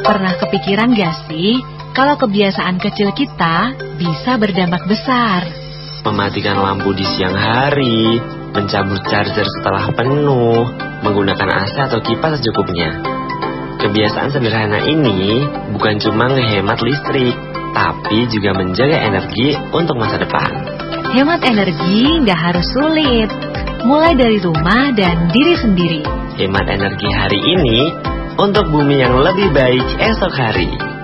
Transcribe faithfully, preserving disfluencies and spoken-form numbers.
Pernah kepikiran gak sih kalau kebiasaan kecil kita bisa berdampak besar? Mematikan lampu di siang hari, mencabut charger setelah penuh, menggunakan A C atau kipas secukupnya. Kebiasaan sederhana ini bukan cuma ngehemat listrik, tapi juga menjaga energi untuk masa depan. Hemat energi nggak harus sulit, mulai dari rumah dan diri sendiri. Hemat energi hari ini untuk bumi yang lebih baik esok hari.